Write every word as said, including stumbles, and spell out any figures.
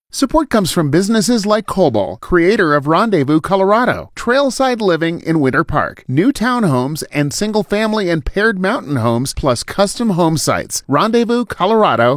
Support comes from businesses like Cobol, creator of Rendezvous, Colorado, Trailside Living in Winter Park, new townhomes and single-family and paired mountain homes, plus custom home sites. rendezvous colorado